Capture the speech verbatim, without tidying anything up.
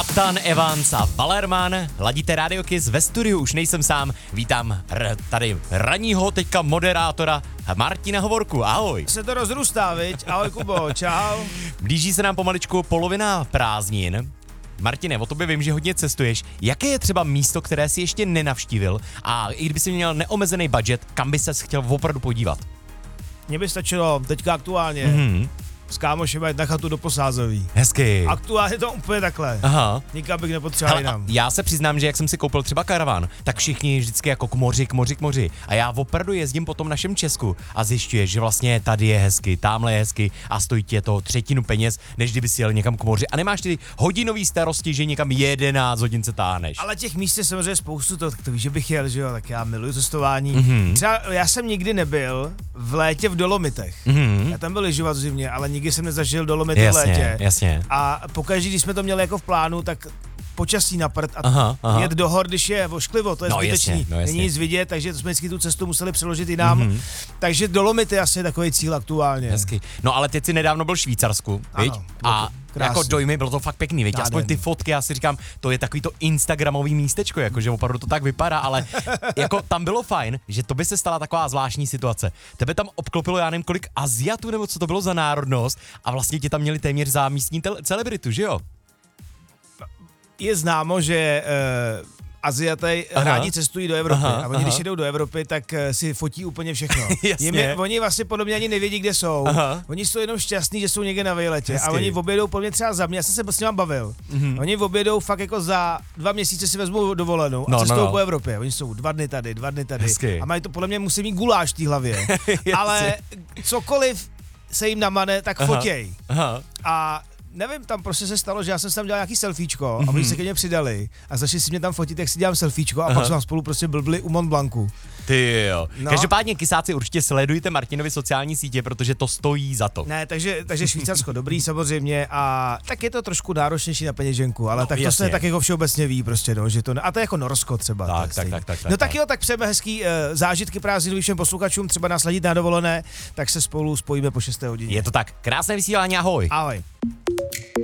Kaptan Evans a Ballerman, ladíte Radio Kiss, ve studiu už nejsem sám, vítám r- tady ranního teďka moderátora Martina Hovorku, ahoj. Se to rozrůstá, viď? Ahoj Kubo, čau. Blíží se nám pomaličku polovina prázdnin. Martine, o tobě vím, že hodně cestuješ. Jaké je třeba místo, které jsi ještě nenavštívil a i kdyby jsi měl neomezený budget, kam by ses chtěl opravdu podívat? Mně by stačilo teďka aktuálně Mhm. s kámošem jít na chatu do Posázový. Hezky. Aktuálně to úplně takhle. Aha. Nikam bych nepotřeboval Hele, a jinam. já se přiznám, že jak jsem si koupil třeba karavan, tak všichni vždycky jako k moři, k moři, k moři. A já opravdu jezdím po tom našem Česku a zjišťuješ, že vlastně tady je hezky, tamhle je hezky a stojí tě to třetinu peněz, než kdyby si jel někam k moři. A nemáš ty hodinový starosti, že někam jedenáct hodin se táhneš. Ale těch míst je samozřejmě spoustu, to, to víš, že bych jel, že jo, tak já miluju cestování. Mhm. Třeba já jsem nikdy nebyl v létě v Dolomitech. Mhm. Já tam byl lyžovat v zimě, ale nikdy jsem nezažil Dolomity v Jasně, létě. jasně. A pokaždý, když jsme to měli jako v plánu, tak počasí na prd a Aha, aha. jet do hor, když je ošklivo, to je No zbytečný. jasně, no jasně. Není nic vidět, takže jsme vždycky tu cestu museli přeložit jinam. Mhm. Takže Dolomity asi je takový cíl aktuálně. Hezky. No ale teď si nedávno byl v Švýcarsku, viď? Ano, A bylo to krásný. jako dojmy, bylo to fakt pěkný, viď? Aspoň Nádherný. ty fotky, já si říkám, to je takový to instagramový místečko, jako že opravdu to tak vypadá, ale jako tam bylo fajn, že to by se stala taková zvláštní situace. Tebe tam obklopilo, já nevím kolik Aziatů, nebo co to bylo za národnost a vlastně tě tam měli téměř za místní tel- celebritu, že jo? Je známo, že uh, Aziaté Aha. rádi cestují do Evropy Aha, a oni, aha. když jedou do Evropy, tak uh, si fotí úplně všechno. Jasně. Jim je, oni vlastně podle mě ani nevědí, kde jsou. Aha. Oni jsou jenom šťastní, že jsou někde na výletě. Hezky. A oni objedou podle mě třeba za mě, já jsem se s nimi bavil. Mhm. Oni objedou fakt jako za dva měsíce si vezmou dovolenou No, a no, cestují no. po Evropě. Oni jsou dva dny tady, dva dny tady. Hezky. A mají to podle mě musí mít guláš v té hlavě. Ale cokoliv se jim namane, tak Aha. fotěj. Aha. A nevím, tam prostě se stalo, že já jsem si tam dělal nějaký selfiečko Mhm. a oni se ke mně přidali a začali si mě tam fotit, jak si dělám selfiečko a Aha. pak jsme tam spolu prostě blbli u Mont Blancu. Ty jo. No. Každopádně kysáci určitě sledujte Martinovi sociální sítě, protože to stojí za to. Ne, takže, takže Švýcarsko dobrý samozřejmě a tak je to trošku náročnější na peněženku, ale No, tak to jasně. se tak jako všeobecně ví prostě, no, že to, ne- a to je jako Norsko třeba. Tak, to je tak, stejný. tak, tak, tak, No tak tak. jo, tak přejeme hezký uh, zážitky prázdninový všem posluchačům, třeba nás sledit na dovolené, tak se spolu spojíme po šesté hodině. Je to tak. Krásné vysílání, ahoj. Ahoj.